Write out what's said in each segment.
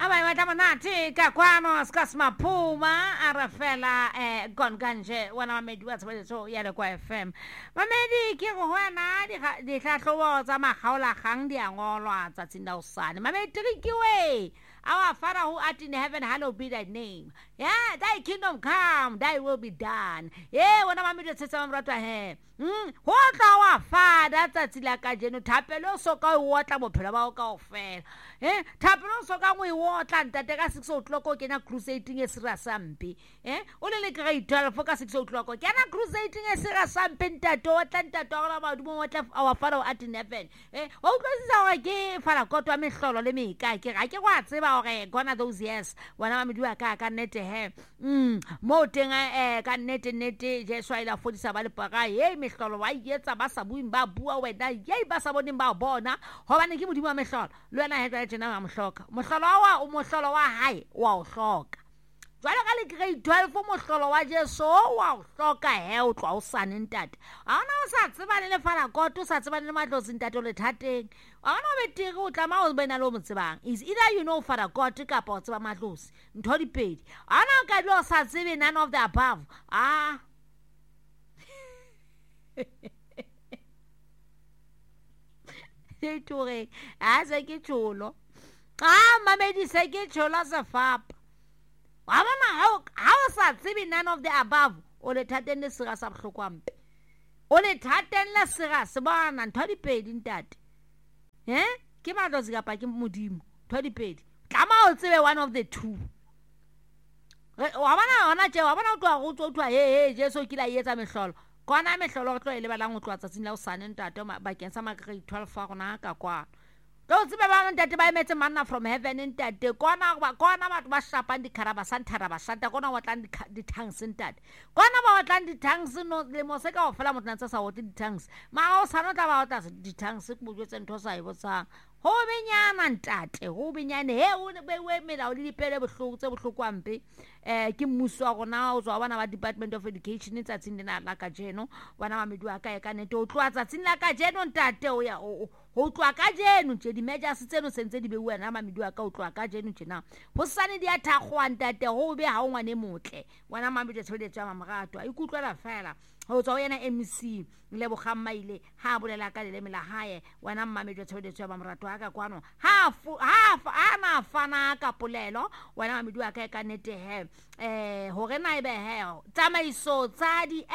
Aba matamanathi kakwano skasma phuma arafela gonkanje wana mamedi wa tshebetso ya le kwa FM. Mamedi ke go hwana di hlahlobo tsa magaola gang di angolwa tsa tsinda usane. Mamedi trikiwe. Our Father who art in heaven, hallowed be thy name. Yeah, thy kingdom come, thy will be done. Yeah, when I'm going to say something here. What our Father, that's like a genu tapelo, so go water, but Pelabao fair. Eh, tapelo, so go we water, that the 6 o'clock can a crusading a Sirasampi. Eh, only great 12 focus 6 o'clock. Can a crusading a Sirasampi, that all about what our Father art in heaven. Eh, what was our game for a cotton solo? Let me, I can watch gone those years when I'm doing a car can net hair. Moting a can net just right for the Sabal ye, Mr. White, yet a basabu babua when that ye basabon in Babona, how many give you a method? Learn I had right now, I'm shocked. Mosalawa or Mosalawa high, wow, shock. Great 12 for Mosalawa, so wow, shock I held to our son in that. I know Satsman in the Father got to Satsman in my dos in that all the tatting. I know it go come out when alone is either you know Father God took up or my loose, Toddy paid. I know God lost has even none of the above. Ah. As I get cholo. Ah, my lady say get cholas a fap. I don't know how is that even none of the above or the tatten siras of Soquamp. Only tatten less siras, barn and Toddy paid in that. Eh? Kim out those gapakim mudim, 20 paid. Come out, say one of the two. I want to go to a just so kill a yes, I'm a shawl. Gone I'm a shawl to a level to us in Los San and Tatum by Kensama 12 for Naka. Those that by met a manna from heaven in that the corner was up and the Carabasan Tarabasanta, gone what the tongues in that. Gone about the tongues, no, the Moseka of Flamotantas out the tongues. My house are not about us, the tongues, and Tosa was a Hovinyan and Tat, Hobinyan, here would be made out the payable fruits of Luquampi, Kim Musso now, so one of our Department of Education is at in the Nakajeno, one of Miduaka can to us in Nakajeno Tato. Ho to akajenu che di meja sitseno sentse di bewa na mamidu aka o to akajenu che na ho sane di athagwa ntate ho be ha o ngwane motle wana mamidu tshwele tswa mamarato a ikutlwa la fela ho tswa yena MC le bo gammaile ha bolela ka le mela hae wana mamidu tshwele tswa mamarato aka kwano ha ana fana ka polelo wana mamidu aka ka nete he ho re na ibe he tsamaiso tsa di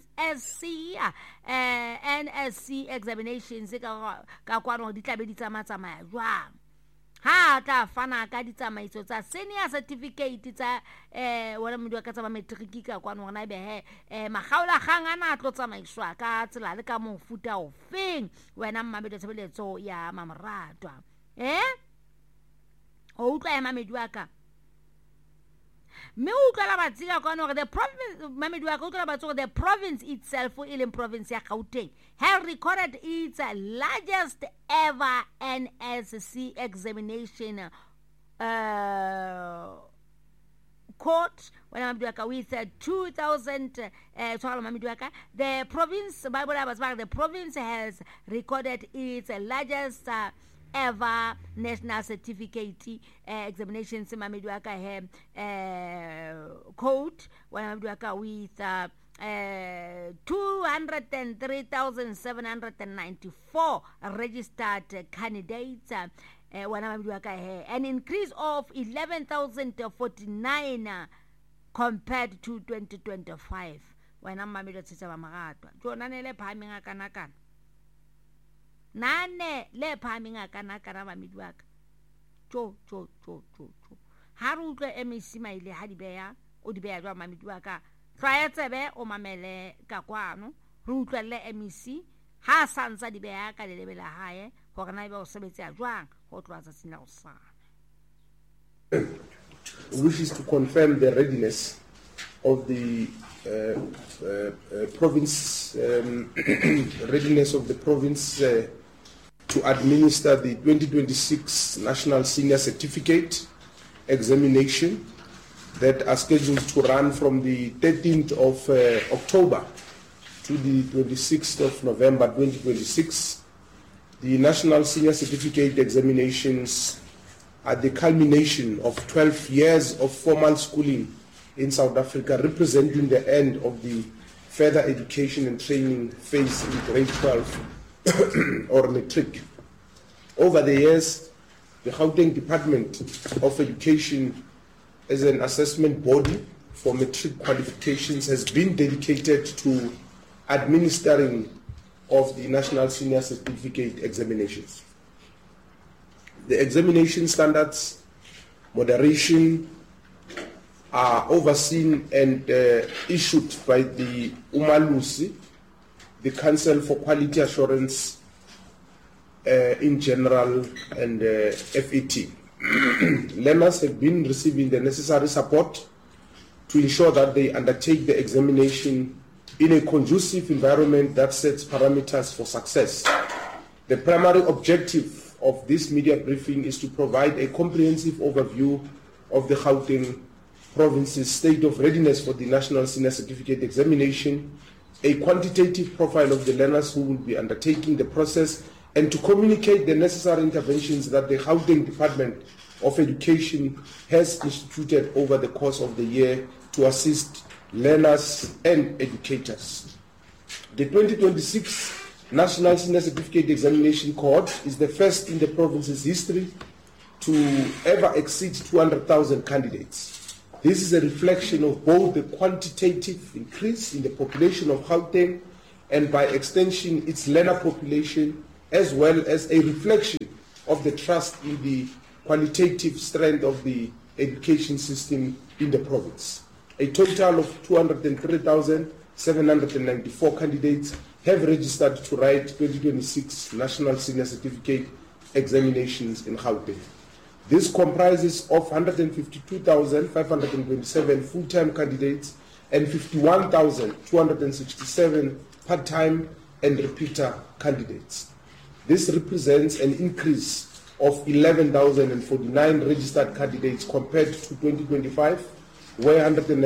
NSC examinations ka kwano di tla be di tsamaya jwang ha tla fana ka ditsamaiso tsa senior certificate tsa wala modi wa ka tsa matric ka kwano na be he magaola gang ana tlo tsamaiswa ka tsela le ka mofuta o feng wena mmamedo tshebeletso ya mamratwa o utlwa ya mamedi wa ka the province the province itself in province ya Gauteng has recorded its largest ever NSC examination court with 2,000 the province has recorded its largest ever national certificate examinations Mamiduaka code with 203,794 registered candidates an increase of 11,049 compared to 2025 when I'm Mamidu Marato Jonanele Paming Kanakan Nane le phaminga kana mamidwaka cho haru tlo MEC maile ha di beya o di beya jwa mamidwaka tshwaya tsebe o mamele ka kwano re utlwelle MEC ha santsa di beya ka le lebela hae hore na ibe o sebetsa jwang ho tloa tsatsing la osana wishes to confirm the readiness of the province readiness of the province to administer the 2026 National Senior Certificate examination that are scheduled to run from the 13th of October to the 26th of November 2026. The National Senior Certificate examinations are the culmination of 12 years of formal schooling in South Africa, representing the end of the further education and training phase in grade 12 or matric. Over the years, the Gauteng Department of Education as an assessment body for matric qualifications has been dedicated to administering of the National Senior Certificate examinations. The examination standards, moderation, are overseen and issued by the UMalusi, the Council for Quality Assurance in general, and FET. Learners have been receiving the necessary support to ensure that they undertake the examination in a conducive environment that sets parameters for success. The primary objective of this media briefing is to provide a comprehensive overview of the Gauteng Province's state of readiness for the National Senior Certificate examination, a quantitative profile of the learners who will be undertaking the process, and to communicate the necessary interventions that the Gauteng Department of Education has instituted over the course of the year to assist learners and educators. The 2026 National Senior Certificate Examination Cohort is the first in the province's history to ever exceed 200,000 candidates. This is a reflection of both the quantitative increase in the population of Gauteng and by extension its learner population, as well as a reflection of the trust in the qualitative strength of the education system in the province. A total of 203,794 candidates have registered to write 2026 National Senior Certificate examinations in Gauteng. This comprises of 152,527 full-time candidates and 51,267 part-time and repeater candidates. This represents an increase of 11,049 registered candidates compared to 2025, where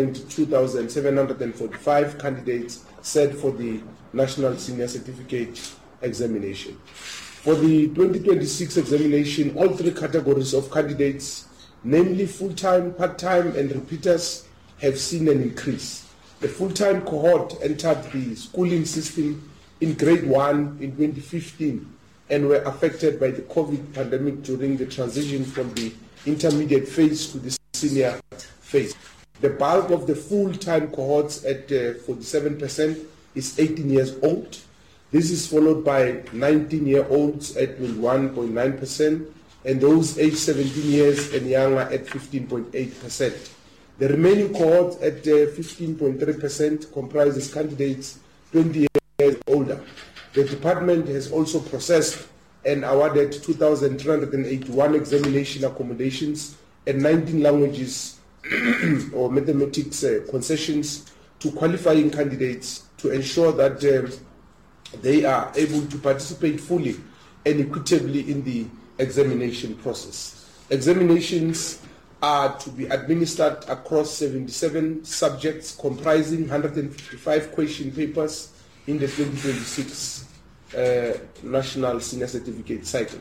192,745 candidates sat for the National Senior Certificate examination. For the 2026 examination, all three categories of candidates, namely full-time, part-time, and repeaters, have seen an increase. The full-time cohort entered the schooling system in grade 1 in 2015 and were affected by the COVID pandemic during the transition from the intermediate phase to the senior phase. The bulk of the full-time cohorts at 47% is 18 years old. This is followed by 19-year-olds at 1.9% and those aged 17 years and younger at 15.8%. The remaining cohort at 15.3% comprises candidates 20 years older. The department has also processed and awarded 2,381 examination accommodations and 19 languages or mathematics concessions to qualifying candidates to ensure that they are able to participate fully and equitably in the examination process. Examinations are to be administered across 77 subjects comprising 155 question papers in the 2026 National Senior Certificate cycle.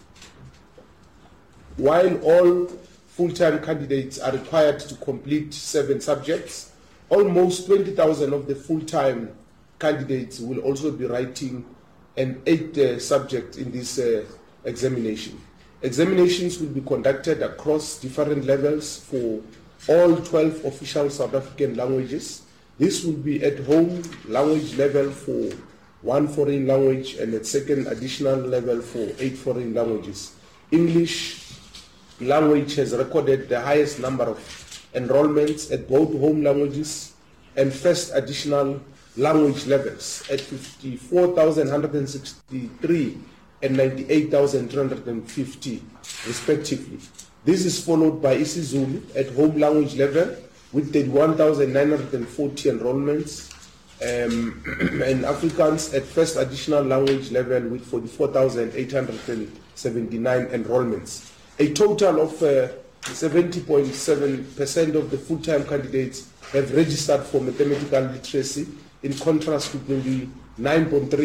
While all full-time candidates are required to complete 7 subjects, almost 20,000 of the full-time candidates will also be writing an 8 subject in this examination. Examinations will be conducted across different levels for all 12 official South African languages. This will be at home language level for 1 foreign language and at second additional level for 8 foreign languages. English language has recorded the highest number of enrollments at both home languages and first additional language levels at 54,163 and 98,350 respectively. This is followed by isiZulu at home language level with 31,940 enrollments and Afrikaans at first additional language level with 44,879 enrollments. A total of 70.7% of the full-time candidates have registered for mathematical literacy, in contrast to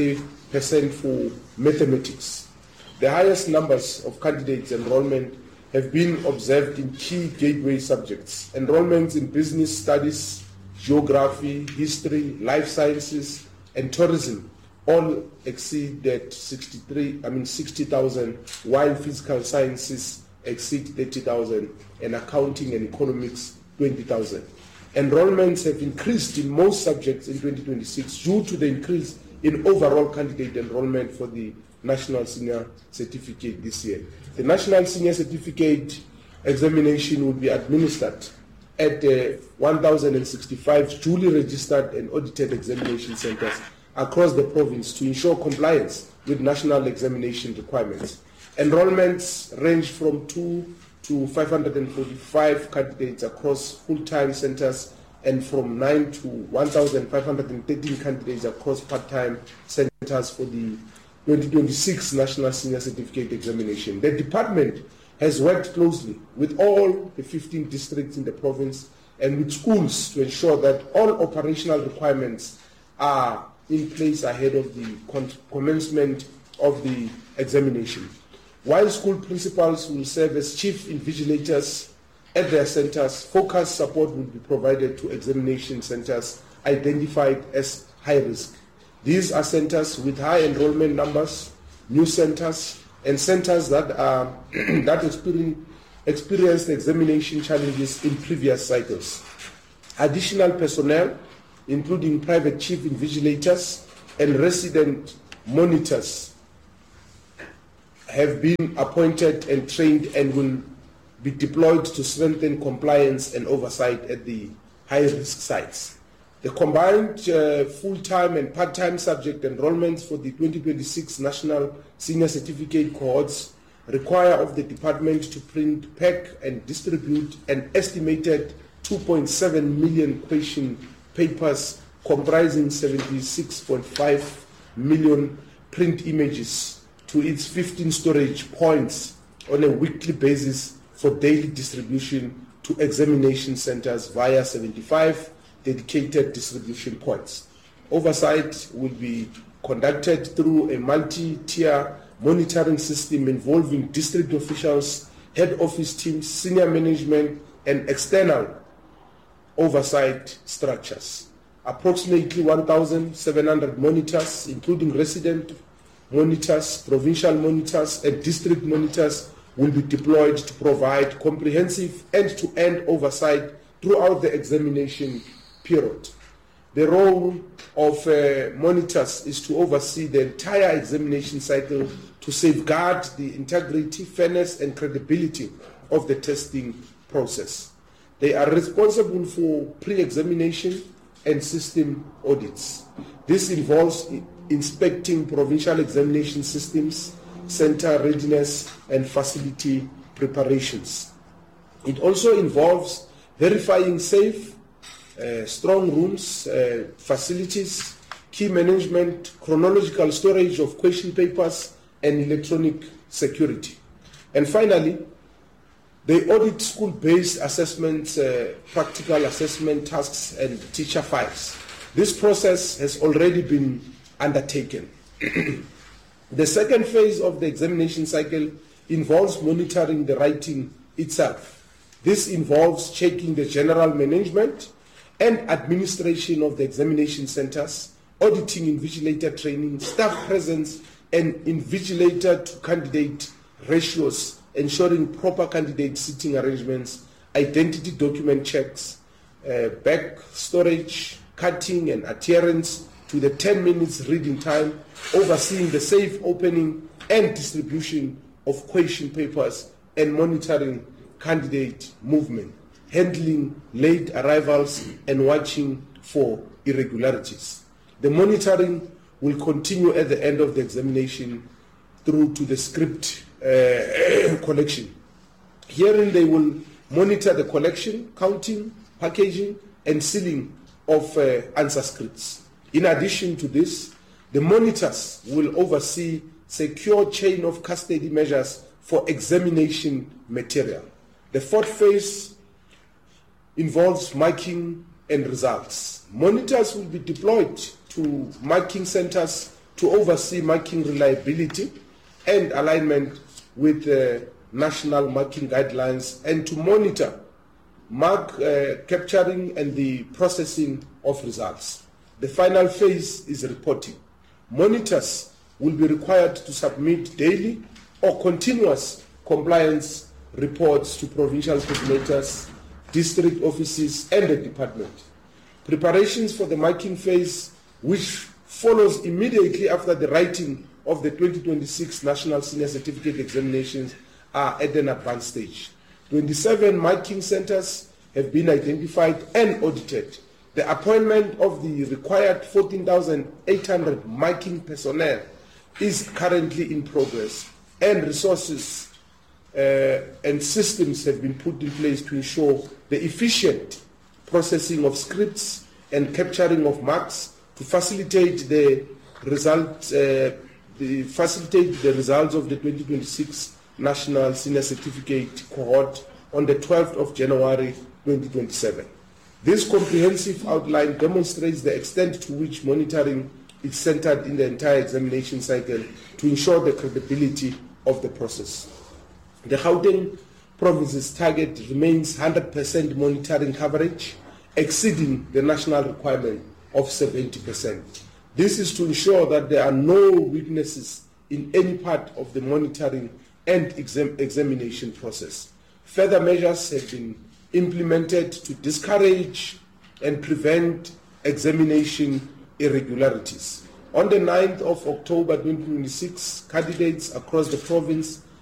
29.3% for mathematics. The highest numbers of candidates enrollment have been observed in key gateway subjects. Enrollments in business studies, geography, history, life sciences, and tourism all exceeded 60,000, while physical sciences exceed 30,000, and accounting and economics 20,000. Enrollments have increased in most subjects in 2026 due to the increase in overall candidate enrollment for the National Senior Certificate this year. The National Senior Certificate examination will be administered at 1,065 duly registered and audited examination centers across the province to ensure compliance with national examination requirements. Enrollments range from 2 to 545 candidates across full-time centers and from 9 to 1,513 candidates across part-time centers for the 2026 National Senior Certificate Examination. The department has worked closely with all the 15 districts in the province and with schools to ensure that all operational requirements are in place ahead of the commencement of the examination. While school principals will serve as chief invigilators at their centers, focused support will be provided to examination centers identified as high risk. These are centers with high enrollment numbers, new centers, and centers that experienced examination challenges in previous cycles. Additional personnel, including private chief invigilators and resident monitors, have been appointed and trained and will be deployed to strengthen compliance and oversight at the high-risk sites. The combined full-time and part-time subject enrollments for the 2026 National Senior Certificate cohorts require of the department to print, pack, and distribute an estimated 2.7 million question papers comprising 76.5 million print images to its 15 storage points on a weekly basis for daily distribution to examination centers via 75 dedicated distribution points. Oversight will be conducted through a multi-tier monitoring system involving district officials, head office teams, senior management, and external oversight structures. Approximately 1,700 monitors, including resident monitors, provincial monitors, and district monitors, will be deployed to provide comprehensive end-to-end oversight throughout the examination period. The role of monitors is to oversee the entire examination cycle to safeguard the integrity, fairness, and credibility of the testing process. They are responsible for pre-examination and system audits. This involves inspecting provincial examination systems, center readiness, and facility preparations. It also involves verifying safe, strong rooms, facilities, key management, chronological storage of question papers, and electronic security. And finally, they audit school-based assessments, practical assessment tasks, and teacher files. This process has already been undertaken. The second phase of the examination cycle involves monitoring the writing itself. This involves checking the general management and administration of the examination centers, auditing invigilator training, staff presence, and invigilator to candidate ratios, ensuring proper candidate seating arrangements, identity document checks, back storage, cutting and adherence to the 10 minutes reading time, overseeing the safe opening and distribution of question papers, and monitoring candidate movement, handling late arrivals, and watching for irregularities. The monitoring will continue at the end of the examination through to the script collection. Herein they will monitor the collection, counting, packaging, and sealing of answer scripts. In addition to this, the monitors will oversee secure chain of custody measures for examination material. The fourth phase involves marking and results. Monitors will be deployed to marking centers to oversee marking reliability and alignment with national marking guidelines and to monitor mark capturing and the processing of results. The final phase is reporting. Monitors will be required to submit daily or continuous compliance reports to provincial coordinators, district offices, and the department. Preparations for the marking phase, which follows immediately after the writing of the 2026 National Senior Certificate Examinations, are at an advanced stage. 27 marking centers have been identified and audited. The appointment of the required 14,800 marking personnel is currently in progress, and resources and systems have been put in place to ensure the efficient processing of scripts and capturing of marks to facilitate the results of the 2026 National Senior Certificate cohort on the 12th of January 2027. This comprehensive outline demonstrates the extent to which monitoring is centered in the entire examination cycle to ensure the credibility of the process. The Gauteng province's target remains 100% monitoring coverage, exceeding the national requirement of 70%. This is to ensure that there are no weaknesses in any part of the monitoring and examination process. Further measures have been implemented to discourage and prevent examination irregularities. On the 9th of October 2026, candidates across the province